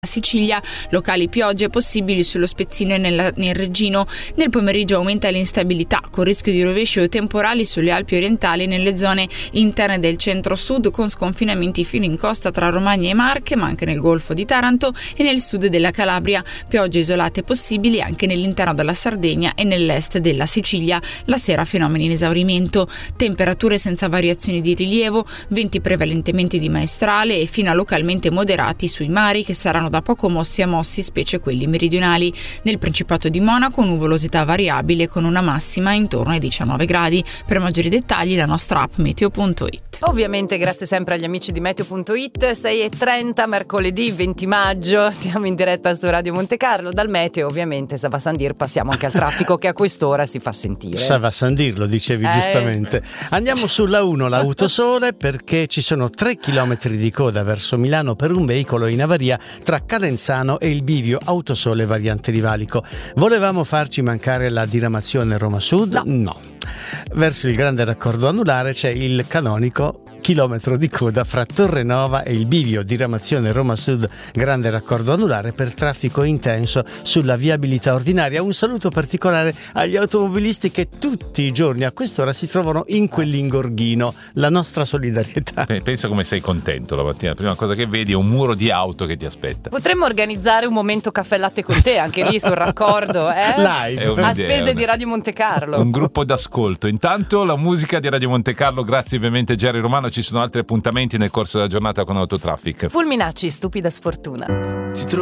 Sicilia, locali piogge possibili sullo Spezzino e nel Reggino. Nel pomeriggio aumenta l'instabilità con rischio di rovesci o temporali sulle Alpi orientali e nelle zone interne del centro-sud, con sconfinamenti fino in costa tra Romagna e Marche, ma anche nel Golfo di Taranto e nel sud della Calabria. Piogge isolate possibili anche nell'interno della Sardegna e nell'est della Sicilia. La sera fenomeni in esaurimento, temperature senza variazioni di rilievo, venti prevalentemente di maestrale e fino a localmente moderati sui mari, che saranno da poco mossi a mossi, specie quelli meridionali. Nel Principato di Monaco nuvolosità variabile con una massima intorno ai 19 gradi. Per maggiori dettagli la nostra app meteo.it. Ovviamente grazie sempre agli amici di meteo.it. 6:30 mercoledì 20 maggio, siamo in diretta su Radio Monte Carlo. Dal meteo ovviamente Sava Sandir passiamo anche al traffico che a quest'ora si fa sentire. Sava Sandir, lo dicevi giustamente. Andiamo sulla 1, l'Autosole, perché ci sono 3 chilometri di coda verso Milano per un veicolo in avaria tra Calenzano e il bivio Autosole variante di Valico. Volevamo farci mancare la diramazione Roma Sud? No. Verso il grande raccordo anulare c'è il canonico chilometro di coda fra Torrenova e il bivio diramazione Roma Sud grande raccordo anulare per traffico intenso sulla viabilità ordinaria. Un saluto particolare agli automobilisti che tutti i giorni a quest'ora si trovano in quell'ingorghino. La nostra solidarietà. Pensa come sei contento la mattina, la prima cosa che vedi è un muro di auto che ti aspetta. Potremmo organizzare un momento caffè latte con te anche lì sul raccordo, live a spese di Radio Monte Carlo. Un gruppo d'ascolto. Intanto la musica di Radio Monte Carlo, grazie ovviamente Jerry Romano. Ci sono altri appuntamenti nel corso della giornata con Autotraffic. Fulminacci, stupida sfortuna.